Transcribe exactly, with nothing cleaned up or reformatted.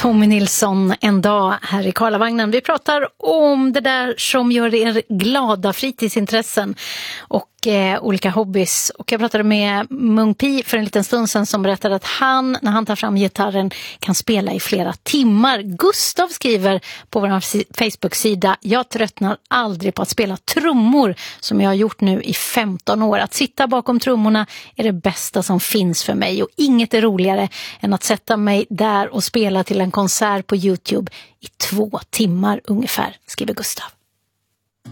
Tommy Nilsson en dag här i Karlavagnen. Vi pratar om det där som gör er glada, fritidsintressen och eh, olika hobbys. Och jag pratade med Mung Pi för en liten stund sedan som berättade att han, när han tar fram gitarren, kan spela i flera timmar. Gustav skriver på vår Facebook-sida: jag tröttnar aldrig på att spela trummor som jag har gjort nu i femton år. Att sitta bakom trummorna är det bästa som finns för mig och inget är roligare än att sätta mig där och spela till en konsert på YouTube i två timmar ungefär, skriver Gustav.